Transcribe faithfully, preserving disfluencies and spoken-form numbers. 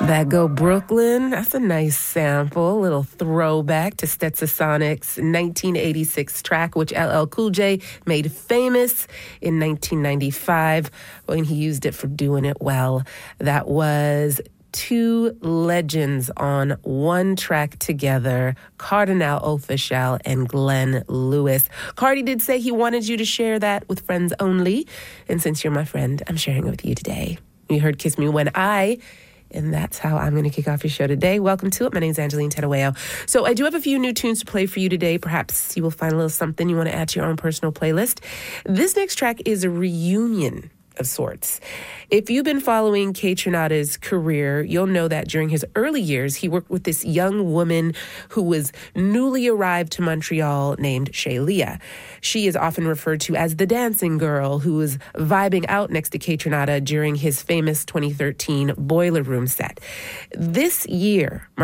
That Go Brooklyn, that's a nice sample, a little throwback to Stetsosonic's nineteen eighty-six track, which L L Cool J made famous in nineteen ninety-five when he used it for doing it well. That was two legends on one track together, Kardinal Offishall and Glenn Lewis. Cardi did say he wanted you to share that with friends only, and since you're my friend, I'm sharing it with you today. You heard Kiss Me When I... And that's how I'm going to kick off your show today. Welcome to it. My name is Angeline Tedaweo. So I do have a few new tunes to play for you today. Perhaps you will find a little something you want to add to your own personal playlist. This next track is a reunion of sorts. If you've been following Kaytranada's career, you'll know that during his early years, he worked with this young woman who was newly arrived to Montreal named Shaylia. She is often referred to as the dancing girl who was vibing out next to Kaytranada during his famous twenty thirteen Boiler Room set. This year